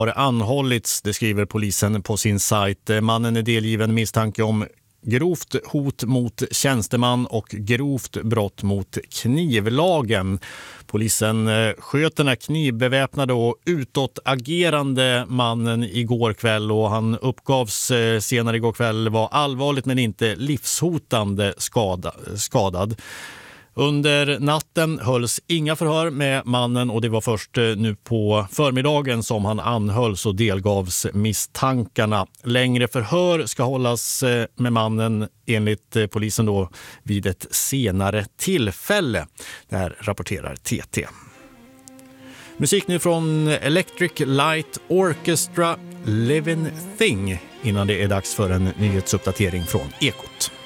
har anhållits, det skriver polisen på sin sajt. Mannen är delgiven misstanke om grovt hot mot tjänsteman och grovt brott mot knivlagen. Polisen sköt den här knivbeväpnade och utåtagerande mannen igår kväll, och han uppgavs senare igår kväll vara allvarligt men inte livshotande skadad. Under natten hölls inga förhör med mannen, och det var först nu på förmiddagen som han anhölls och delgavs misstankarna. Längre förhör ska hållas med mannen enligt polisen då vid ett senare tillfälle. Det här rapporterar TT. Musik nu från Electric Light Orchestra, Living Thing, innan det är dags för en nyhetsuppdatering från Ekot.